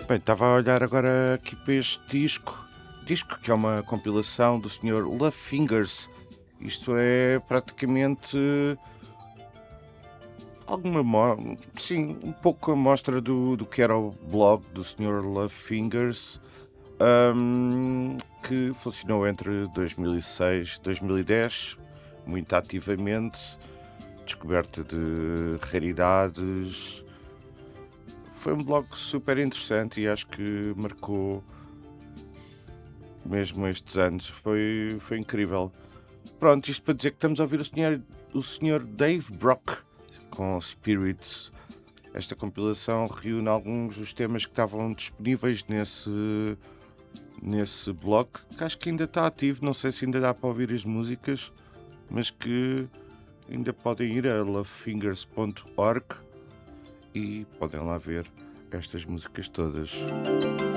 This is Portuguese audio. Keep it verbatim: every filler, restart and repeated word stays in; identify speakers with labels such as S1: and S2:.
S1: Bem, estava a olhar agora aqui para este disco, disco que é uma compilação do senhor Love Fingers. Isto é praticamente alguma, mo- sim, um pouco a mostra do, do que era o blog do senhor Love Fingers, ahm, que funcionou entre dois mil e seis e dois mil e dez, muito ativamente, descoberta de raridades. Foi um blog super interessante e acho que marcou mesmo estes anos. Foi, foi incrível. Pronto, isto para dizer que estamos a ouvir o senhor, o senhor Dave Brock com Spirits. Esta compilação reúne alguns dos temas que estavam disponíveis nesse, nesse blog, que acho que ainda está ativo. Não sei se ainda dá para ouvir as músicas, mas que ainda podem ir a lovefingers ponto org e podem lá ver estas músicas todas.